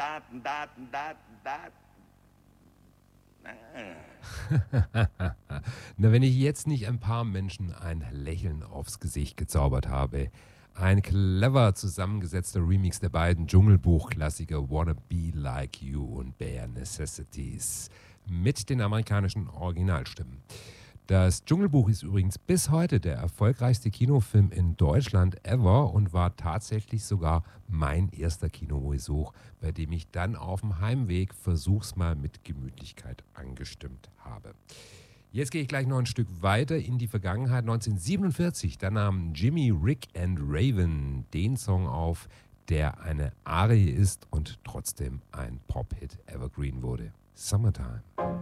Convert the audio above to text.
Na, wenn ich jetzt nicht ein paar Menschen ein Lächeln aufs Gesicht gezaubert habe. Ein clever zusammengesetzter Remix der beiden Dschungelbuch-Klassiker Wanna Be Like You und Bare Necessities mit den amerikanischen Originalstimmen. Das Dschungelbuch ist übrigens bis heute der erfolgreichste Kinofilm in Deutschland ever und war tatsächlich sogar mein erster Kinobesuch, bei dem ich dann auf dem Heimweg versuchsmal mit Gemütlichkeit angestimmt habe. Jetzt gehe ich gleich noch ein Stück weiter in die Vergangenheit. 1947, da nahmen Jimmy, Rick and Raven den Song auf, der eine Arie ist und trotzdem ein Pop-Hit Evergreen wurde. Summertime.